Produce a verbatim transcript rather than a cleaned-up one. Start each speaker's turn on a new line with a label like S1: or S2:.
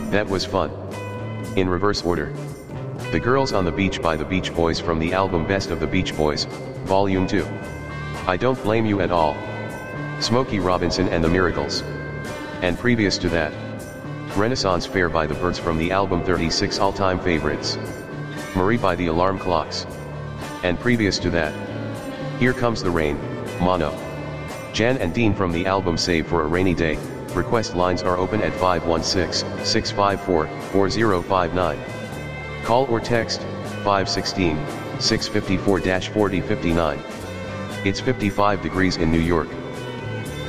S1: That was fun. In reverse order. The Girls on the Beach by the Beach Boys from the album Best of the Beach Boys, Volume two. I Don't Blame You at All. Smokey Robinson and the Miracles. And previous to that, Renaissance Fair by the Byrds from the album thirty-six All-Time Favorites. Marie by the Alarm Clocks. And previous to that, Here Comes the Rain, Mono. Jan and Dean from the album Save for a Rainy Day. Request lines are open at five one six, six five four, four zero five nine. Call or text, five one six, six five four, four zero five nine. It's fifty-five degrees in New York.